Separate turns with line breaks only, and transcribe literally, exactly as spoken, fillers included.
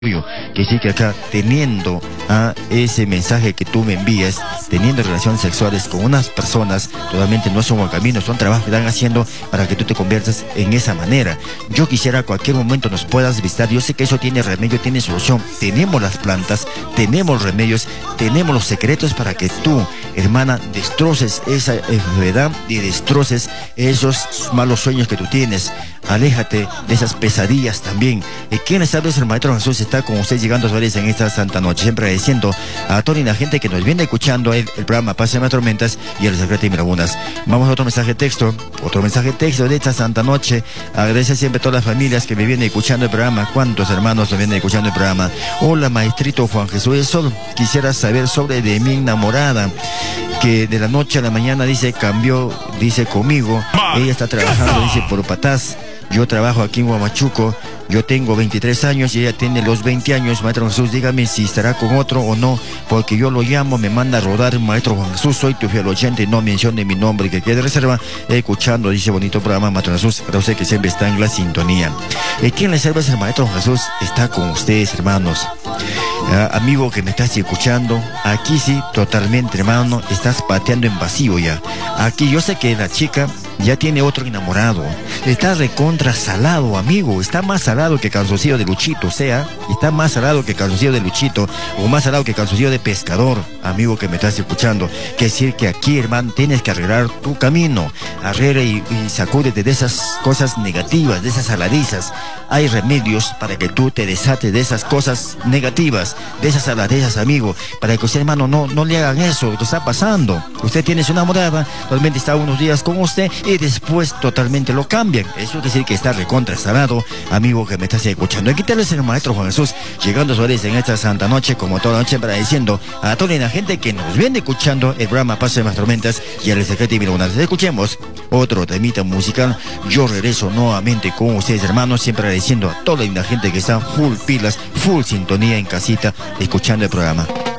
Que sí, que acá teniendo a ese mensaje que tú me envías, teniendo relaciones sexuales con unas personas, totalmente no son buen camino, son trabajos que están haciendo para que tú te conviertas en esa manera. Yo quisiera a cualquier momento nos puedas visitar. Yo sé que eso tiene remedio, tiene solución. Tenemos las plantas, tenemos remedios, tenemos los secretos para que tú, hermana, destroces esa enfermedad y destroces esos malos sueños que tú tienes. Aléjate de esas pesadillas también. ¿Quién les habla? Es el Maestro Jesús. Está con usted llegando a ustedes en esta santa noche, siempre agradeciendo a toda la gente que nos viene escuchando el, el programa Paz de Tormentas y el Secreto de Mirabunas. Vamos a otro mensaje de texto, otro mensaje de texto de esta santa noche. Agradece siempre a todas las familias que me vienen escuchando el programa. ¿Cuántos hermanos me vienen escuchando el programa? Hola, maestrito Juan Jesús Sol. Quisiera saber sobre de mi enamorada, que de la noche a la mañana dice cambió, dice conmigo. Ella está trabajando, dice por Patás. Yo trabajo aquí en Huamachuco, yo tengo veintitrés años y ella tiene los veinte años. Maestro Jesús, dígame si estará con otro o no, porque yo lo llamo, me manda a rodar. Maestro Juan Jesús, soy tu fiel oyente, no mencione mi nombre, que quede reserva, escuchando, dice bonito programa, Maestro Jesús, para usted que siempre está en la sintonía. Eh, ¿Quién le sirve es el Maestro Juan Jesús? Está con ustedes, hermanos. Uh, amigo que me estás escuchando, aquí sí, totalmente, hermano, estás pateando en vacío ya. Aquí yo sé que la chica ya tiene otro enamorado. Está recontra salado, amigo. Está más salado que calzoncillo de Luchito. O sea, está más salado que calzoncillo de Luchito. O más salado que calzoncillo de pescador. Amigo que me estás escuchando. Que decir que aquí, hermano, tienes que arreglar tu camino. Arregla y, y sacúdete de esas cosas negativas, de esas saladizas. Hay remedios para que tú te desates de esas cosas negativas, de esas saladezas, amigo. Para que usted, hermano, no, no le hagan eso. Lo está pasando. Usted tiene su enamorada, realmente está unos días con usted y después totalmente lo cambian. Eso quiere decir que está recontra salado, amigo que me estás escuchando. Aquí te lo es el Maestro Juan Jesús, llegando a su en esta santa noche, como toda noche, para diciendo a toda la gente que nos viene escuchando el programa Paso de las Tormentas y el Secreto de Mirabunas. Escuchemos otro temita musical. Yo regreso nuevamente con ustedes, hermanos, siempre agradeciendo a toda la gente que está full pilas, full sintonía en casita, escuchando el programa.